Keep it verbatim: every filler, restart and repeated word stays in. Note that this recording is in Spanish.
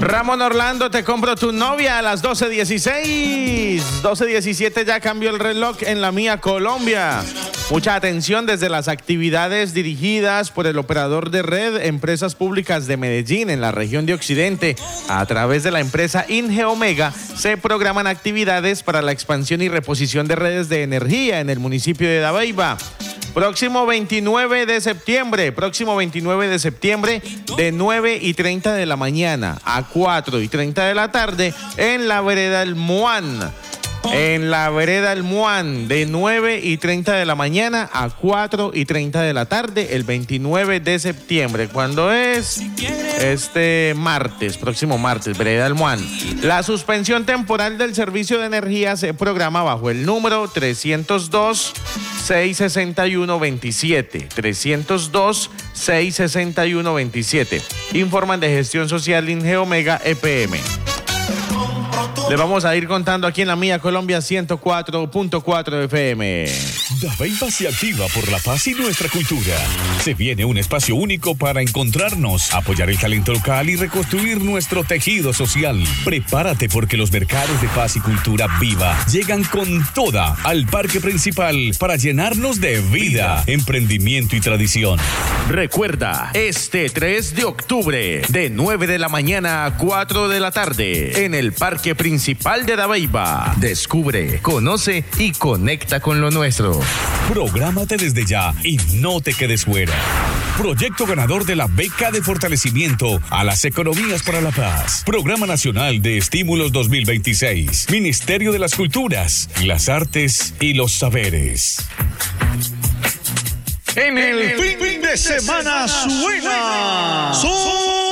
Ramón Orlando, te compro tu novia a las doce dieciséis. doce diecisiete ya cambió el reloj en la mía Colombia. Mucha atención desde las actividades dirigidas por el operador de red Empresas Públicas de Medellín en la región de Occidente. A través de la empresa Inge Omega se programan actividades para la expansión y reposición de redes de energía en el municipio de Dabeiba. Próximo veintinueve de septiembre, próximo veintinueve de septiembre de nueve y treinta de la mañana a cuatro y treinta de la tarde en la vereda El Muán. En la vereda El Muán, de nueve y treinta de la mañana a cuatro y treinta de la tarde, el veintinueve de septiembre. ¿Cuándo es? Este martes, próximo martes, vereda El Muán. La suspensión temporal del servicio de energía se programa bajo el número trescientos dos, seiscientos sesenta y uno, veintisiete. trescientos dos, seiscientos sesenta y uno, veintisiete. Informan de Gestión Social Inge Omega E P M. Le vamos a ir contando aquí en la mía Colombia ciento cuatro punto cuatro F M. Dabeiba se activa por la paz y nuestra cultura. Se viene un espacio único para encontrarnos, apoyar el talento local y reconstruir nuestro tejido social. Prepárate porque los mercados de paz y cultura viva llegan con toda al parque principal para llenarnos de vida, emprendimiento y tradición. Recuerda, este tres de octubre, de nueve de la mañana a cuatro de la tarde, en el parque principal de Dabeiba. Descubre, conoce y conecta con lo nuestro. Prográmate desde ya y no te quedes fuera. Proyecto ganador de la beca de fortalecimiento a las economías para la paz. Programa Nacional de Estímulos dos mil veintiséis. Ministerio de las Culturas, las Artes y los Saberes. En el fin de semana suena.